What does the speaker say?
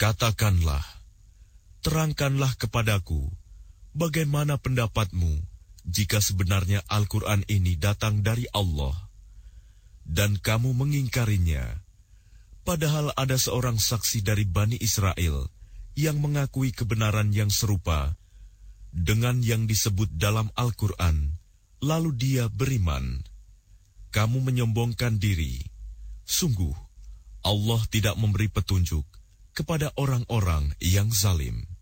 Katakanlah, terangkanlah kepadaku, bagaimana pendapatmu jika sebenarnya Al-Quran ini datang dari Allah, dan kamu mengingkarinya, padahal ada seorang saksi dari Bani Israel yang mengakui kebenaran yang serupa dengan yang disebut dalam Al-Quran, lalu dia beriman. Kamu menyombongkan diri. Sungguh, Allah tidak memberi petunjuk kepada orang-orang yang zalim.